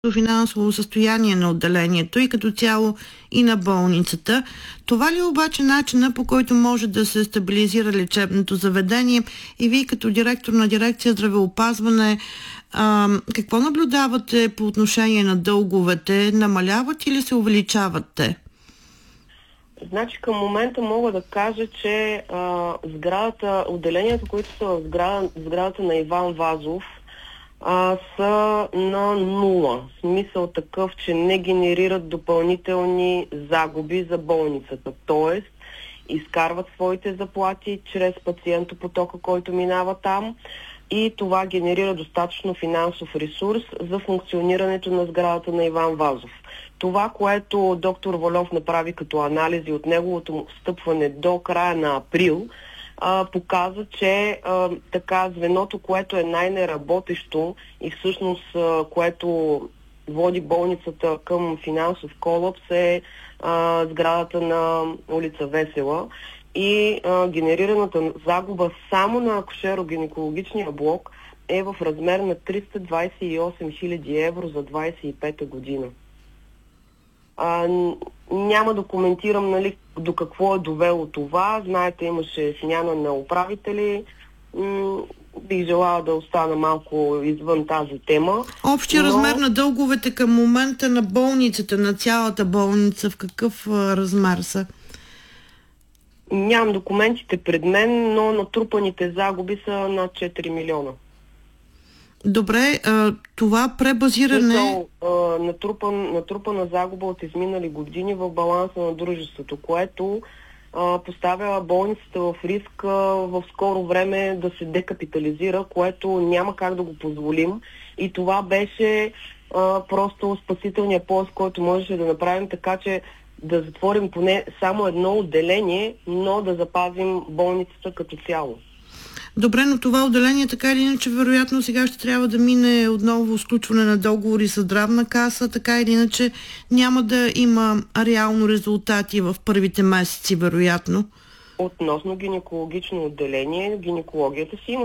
финансово състояние на отделението и като цяло и на болницата. Това ли е обаче начина, по който може да се стабилизира лечебното заведение? И вие като директор на дирекция здравеопазване, какво наблюдавате по отношение на дълговете? Намаляват или се увеличават те? Значи към момента мога да кажа, че отделението, които са в сградата на Иван Вазов, са на нула. В смисъл такъв, че не генерират допълнителни загуби за болницата. Тоест, изкарват своите заплати чрез пациентопотока, който минава там, и това генерира достатъчно финансов ресурс за функционирането на сградата на Иван Вазов. Това, което доктор Вальов направи като анализи от неговото встъпване до края на април, показва, че звеното, което е най-неработещо и всъщност което води болницата към финансов колапс, е сградата на улица Весела, и генерираната загуба само на акушеро-гинекологичния блок е в размер на 328 хиляди евро за 25-та година. Няма да коментирам до какво е довело това. Знаете, имаше смяна на управители. Бих желала да остана малко извън тази тема. Общия размер на дълговете към момента на болницата, на цялата болница, в какъв размер са? Нямам документите пред мен, но натрупаните загуби са над 4 милиона. Добре, това пребазиране... Натрупана загуба от изминали години в баланса на дружеството, което поставя болницата в риск в скоро време да се декапитализира, което няма как да го позволим. И това беше просто спасителният пояс, който можеше да направим, така че да затворим поне само едно отделение, но да запазим болницата като цяло. Добре, но това отделение така или иначе вероятно сега ще трябва да мине отново сключване на договори с здравна каса, така или иначе няма да има реално резултати в първите месеци, вероятно. Относно гинекологично отделение, гинекологията си има